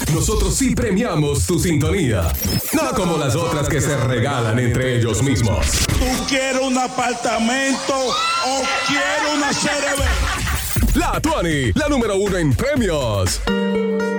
nosotros sí premiamos tu sintonía. No como las otras que se regalan entre ellos mismos. ¿Tú quieres un apartamento o quieres una CRB? La 20, la número 1 en premios.